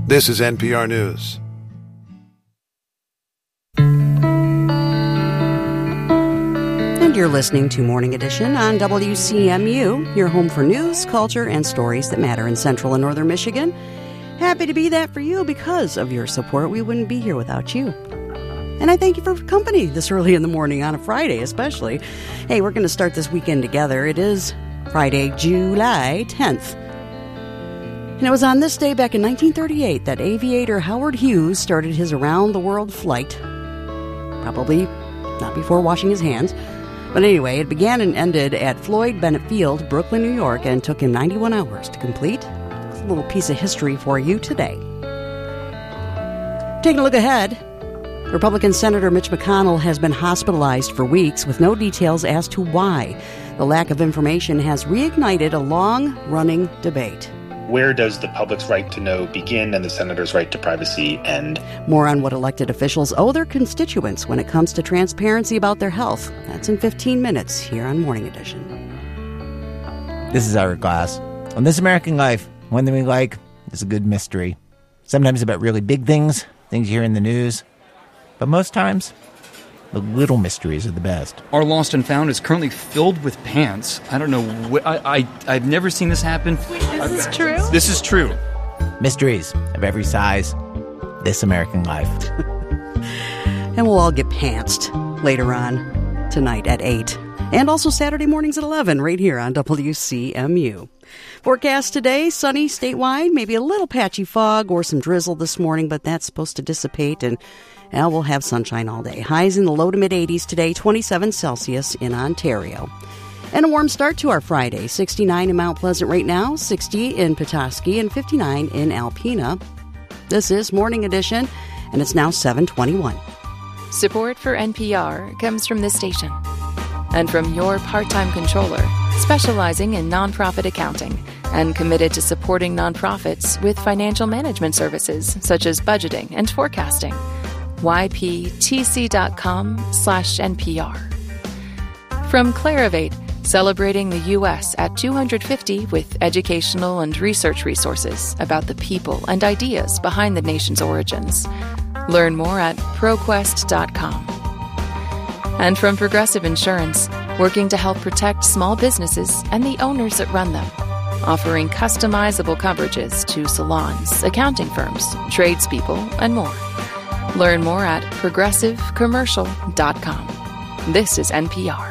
This is NPR News. And you're listening to Morning Edition on WCMU, your home for news, culture, and stories that matter in Central and Northern Michigan. Happy to be that for you. Because of your support, we wouldn't be here without you. And I thank you for company this early in the morning on a Friday especially. Hey, we're going to start this weekend together. It is Friday, July 10th. And it was on this day back in 1938 that aviator Howard Hughes started his around-the-world flight. Probably not before washing his hands. But anyway, it began and ended at Floyd Bennett Field, Brooklyn, New York, and took him 91 hours to complete. A little piece of history for you today. Taking a look ahead, Republican Senator Mitch McConnell has been hospitalized for weeks with no details as to why. The lack of information has reignited a long-running debate. Where does the public's right to know begin and the senator's right to privacy end? More on what elected officials owe their constituents when it comes to transparency about their health. That's in 15 minutes here on Morning Edition. This is Ira Glass. On This American Life, one thing we like is a good mystery. Sometimes about really big things you hear in the news. But most times, the little mysteries are the best. Our Lost and Found is currently filled with pants. I don't know. I've never seen this happen. This is true? This is true. Mysteries of every size. This American Life. And we'll all get pantsed later on tonight at 8. And also Saturday mornings at 11 right here on WCMU. Forecast today, sunny statewide, maybe a little patchy fog or some drizzle this morning, but that's supposed to dissipate and we'll have sunshine all day. Highs in the low to mid-80s today, 27 Celsius in Ontario. And a warm start to our Friday, 69 in Mount Pleasant right now, 60 in Petoskey, and 59 in Alpena. This is Morning Edition, and it's now 7:21. Support for NPR comes from this station and from your part-time controller, specializing in nonprofit accounting and committed to supporting nonprofits with financial management services such as budgeting and forecasting. yptc.com/NPR. From Clarivate, celebrating the U.S. at 250 with educational and research resources about the people and ideas behind the nation's origins. Learn more at ProQuest.com. And from Progressive Insurance, working to help protect small businesses and the owners that run them, offering customizable coverages to salons, accounting firms, tradespeople, and more. Learn more at progressivecommercial.com. This is NPR.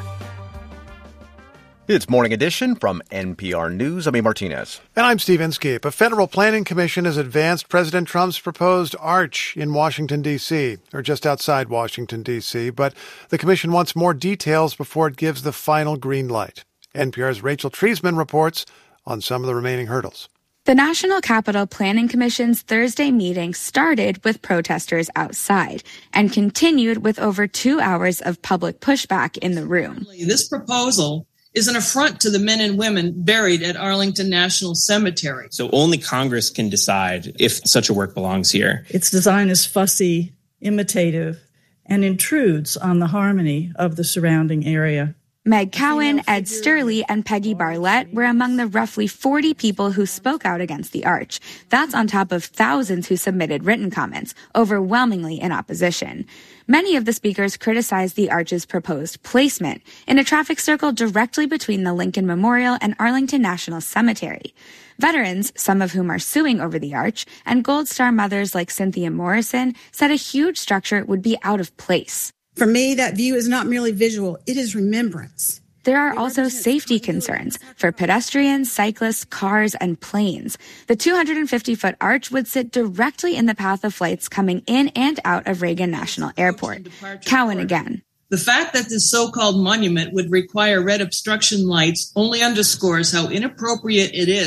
It's Morning Edition from NPR News. I'm A. Martinez. And I'm Steve Inskeep. A federal planning commission has advanced President Trump's proposed arch in Washington, D.C., or just outside Washington, D.C., but the commission wants more details before it gives the final green light. NPR's Rachel Treisman reports on some of the remaining hurdles. The National Capital Planning Commission's Thursday meeting started with protesters outside and continued with over 2 hours of public pushback in the room. This proposal is an affront to the men and women buried at Arlington National Cemetery. So only Congress can decide if such a work belongs here. Its design is fussy, imitative, and intrudes on the harmony of the surrounding area. Meg Cowan, Ed Sturley, and Peggy Barlett were among the roughly 40 people who spoke out against the arch. That's on top of thousands who submitted written comments, overwhelmingly in opposition. Many of the speakers criticized the arch's proposed placement in a traffic circle directly between the Lincoln Memorial and Arlington National Cemetery. Veterans, some of whom are suing over the arch, and Gold Star mothers like Cynthia Morrison said a huge structure would be out of place. For me, that view is not merely visual, it is remembrance. There are also safety concerns for pedestrians, cyclists, cars, and planes. The 250-foot arch would sit directly in the path of flights coming in and out of Reagan National Airport. Cowan again. The fact that this so-called monument would require red obstruction lights only underscores how inappropriate it is